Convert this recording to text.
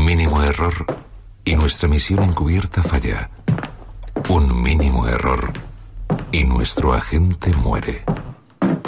mínimo error y nuestra misión encubierta falla. Un mínimo error y nuestro agente muere.